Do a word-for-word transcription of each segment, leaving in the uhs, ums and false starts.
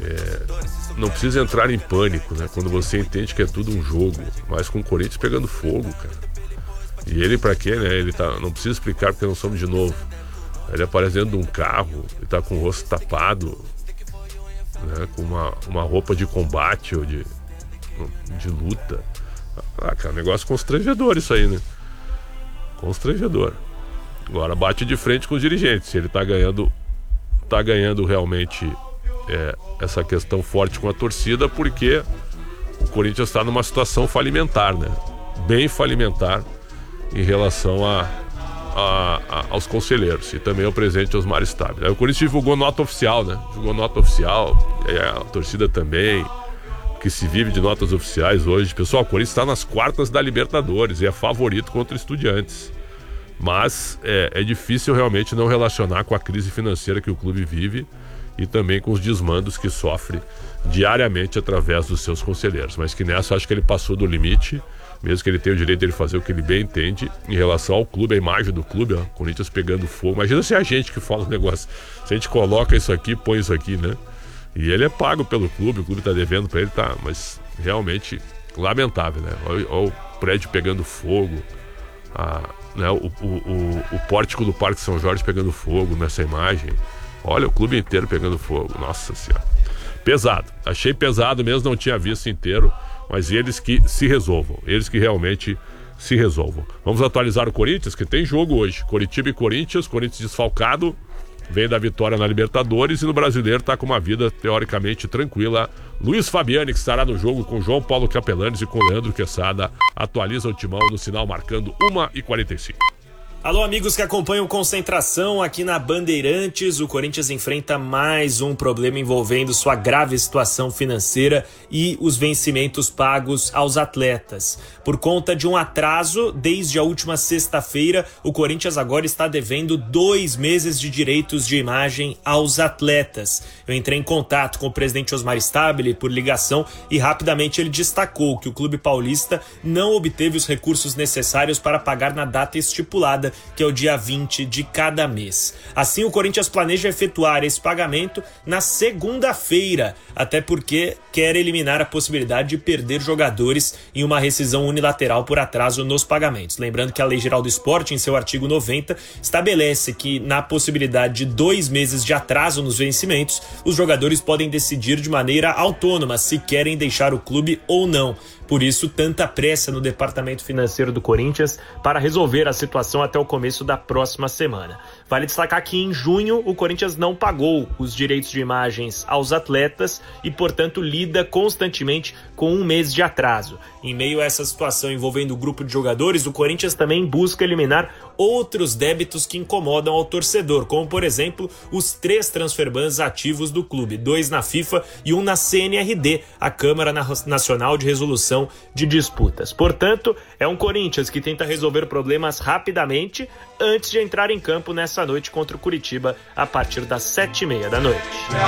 é, não precisa entrar em pânico, né? Quando você entende que é tudo um jogo, mas com o Corinthians pegando fogo, cara. E ele pra quê, né? Ele tá, não precisa explicar porque não somos de novo. Ele aparece dentro de um carro, ele tá com o rosto tapado, né? Com uma, uma roupa de combate ou de, de luta. Ah, cara, negócio constrangedor isso aí, né? Constrangedor. Agora bate de frente com os dirigentes. Se ele tá ganhando, tá ganhando realmente é, essa questão forte com a torcida, porque o Corinthians está numa situação falimentar, né? Bem falimentar em relação a, a, a, aos conselheiros e também ao presidente Osmar Stabile. O Corinthians divulgou nota oficial, né? Divulgou nota oficial, a torcida também, que se vive de notas oficiais hoje. Pessoal, o Corinthians está nas quartas da Libertadores e é favorito contra Estudiantes. Mas é, é difícil realmente não relacionar com a crise financeira que o clube vive e também com os desmandos que sofre diariamente através dos seus conselheiros. Mas que nessa acho que ele passou do limite, mesmo que ele tenha o direito de fazer o que ele bem entende em relação ao clube, a imagem do clube, ó, Corinthians pegando fogo. Imagina se é a gente que fala o negócio, se a gente coloca isso aqui, põe isso aqui, né? E ele é pago pelo clube, o clube tá devendo pra ele, tá, mas realmente lamentável, né? Olha, olha o prédio pegando fogo, a, né, o, o, o, o pórtico do Parque São Jorge pegando fogo nessa imagem. Olha, o clube inteiro pegando fogo, nossa senhora. Pesado, achei pesado mesmo, não tinha visto inteiro, mas eles que se resolvam, eles que realmente se resolvam. Vamos atualizar o Corinthians, que tem jogo hoje, Coritiba e Corinthians, Corinthians desfalcado, vem da vitória na Libertadores e no Brasileiro está com uma vida teoricamente tranquila. Luiz Fabiani, que estará no jogo com João Paulo Capelanes e com Leandro Quesada, atualiza o timão no sinal marcando uma e quarenta e cinco. Alô, amigos que acompanham Concentração aqui na Bandeirantes. O Corinthians enfrenta mais um problema envolvendo sua grave situação financeira e os vencimentos pagos aos atletas. Por conta de um atraso, desde a última sexta-feira, o Corinthians agora está devendo dois meses de direitos de imagem aos atletas. Eu entrei em contato com o presidente Osmar Stabile por ligação e rapidamente ele destacou que o clube paulista não obteve os recursos necessários para pagar na data estipulada, que é o dia vinte de cada mês. Assim, o Corinthians planeja efetuar esse pagamento na segunda-feira, até porque quer eliminar a possibilidade de perder jogadores em uma rescisão unilateral por atraso nos pagamentos. Lembrando que a Lei Geral do Esporte, em seu artigo noventa, estabelece que, na possibilidade de dois meses de atraso nos vencimentos, os jogadores podem decidir de maneira autônoma se querem deixar o clube ou não. Por isso, tanta pressa no departamento financeiro do Corinthians para resolver a situação até o começo da próxima semana. Vale destacar que em junho o Corinthians não pagou os direitos de imagens aos atletas e, portanto, lida constantemente com um mês de atraso. Em meio a essa situação envolvendo o grupo de jogadores, o Corinthians também busca eliminar outros débitos que incomodam ao torcedor, como, por exemplo, os três transferbans ativos do clube, dois na FIFA e um na C N R D, a Câmara Nacional de Resolução de Disputas. Portanto, é um Corinthians que tenta resolver problemas rapidamente antes de entrar em campo nessa noite contra o Curitiba a partir das sete e meia da noite.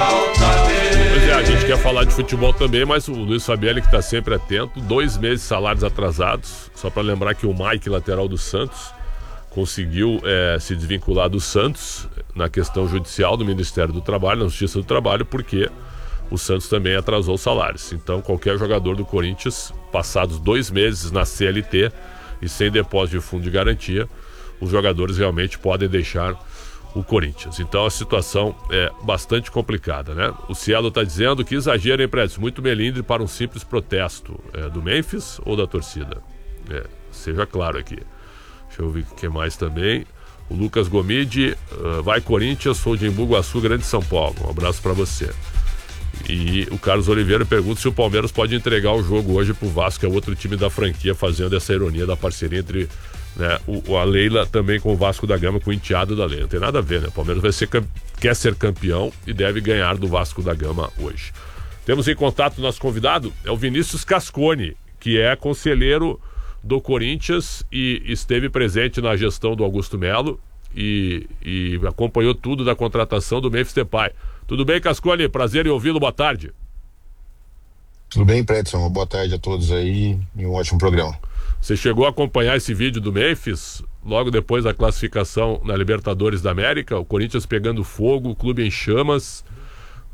Pois é, a gente quer falar de futebol também, mas o Luiz Fabiani, que está sempre atento, dois meses de salários atrasados, só para lembrar que o Mike, lateral do Santos, conseguiu é, se desvincular do Santos na questão judicial do Ministério do Trabalho, na Justiça do Trabalho, porque o Santos também atrasou os salários. Então, qualquer jogador do Corinthians, passados dois meses na C L T e sem depósito de fundo de garantia, os jogadores realmente podem deixar o Corinthians. Então, a situação é bastante complicada, né? O Cielo está dizendo que exagero, hein, Prédio? Muito melindre para um simples protesto. É do Memphis ou da torcida? É, seja claro aqui. Deixa eu ver o que mais também. O Lucas Gomide, uh, vai Corinthians, sou de Embu Guaçu, Grande São Paulo. Um abraço para você. E o Carlos Oliveira pergunta se o Palmeiras pode entregar o jogo hoje pro Vasco, que é outro time da franquia, fazendo essa ironia da parceria entre, né, o, a Leila também com o Vasco da Gama, com o enteado da Leila. Não tem nada a ver, né? O Palmeiras vai ser, quer ser campeão e deve ganhar do Vasco da Gama hoje. Temos em contato o nosso convidado, é o Vinícius Cascone, que é conselheiro do Corinthians e esteve presente na gestão do Augusto Melo e, e acompanhou tudo da contratação do Memphis Depay. Tudo bem, Cascone? Prazer em ouvi-lo, boa tarde. Tudo bem, Predson? Boa tarde a todos aí e um ótimo programa. Você chegou a acompanhar esse vídeo do Memphis logo depois da classificação na Libertadores da América, o Corinthians pegando fogo, o clube em chamas,